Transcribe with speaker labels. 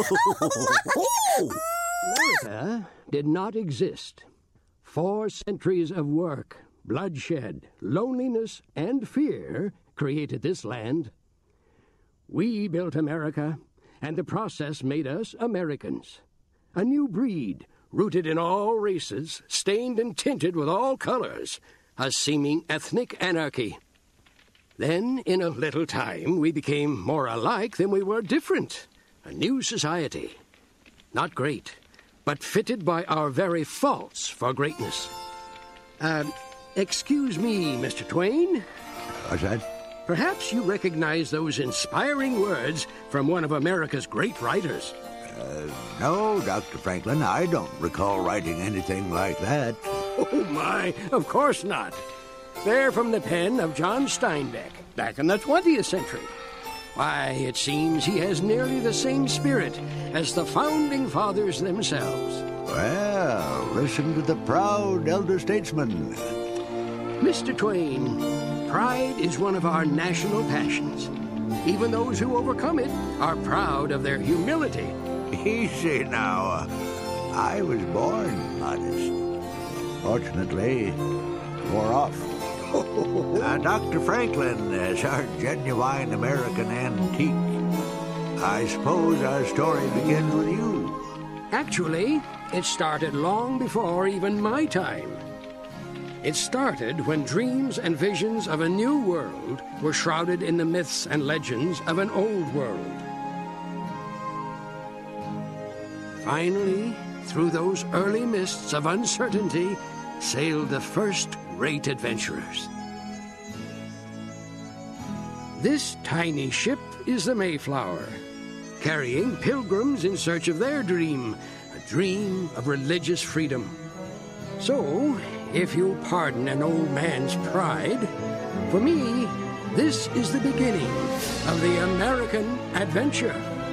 Speaker 1: America did not exist. 4 centuries of work, bloodshed, loneliness, and fear created this land. We built America, and the process made us Americans. A new breed, rooted in all races, stained and tinted with all colors, a seeming ethnic anarchy. Then, in a little time, we became more alike than we were different. A new society. Not great, but fitted by our very faults for greatness. Excuse me, Mr. Twain.
Speaker 2: What's that?
Speaker 1: Perhaps you recognize those inspiring words from one of America's great writers.
Speaker 2: No, Dr. Franklin, I don't recall writing anything like that.
Speaker 1: Oh, my, of course not. They're from the pen of John Steinbeck, back in the 20th century. Why, it seems he has nearly the same spirit as the founding fathers themselves.
Speaker 2: Well, listen to the proud elder statesman.
Speaker 1: Mr. Twain, pride is one of our national passions. Even those who overcome it are proud of their humility.
Speaker 2: Easy now. I was born modest. Fortunately, wore off. Dr. Franklin is our genuine American antique. I suppose our story begins with you.
Speaker 1: Actually, it started long before even my time. It started when dreams and visions of a new world were shrouded in the myths and legends of an old world. Finally, through those early mists of uncertainty, sailed the first great adventurers. This tiny ship is the Mayflower, carrying pilgrims in search of their dream, a dream of religious freedom. So, if you'll pardon an old man's pride, for me, this is the beginning of the American adventure.